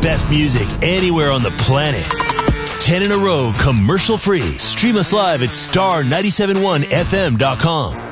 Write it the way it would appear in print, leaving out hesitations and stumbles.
best music anywhere on the planet. 10 in a row, commercial free. Stream us live at star971fm.com.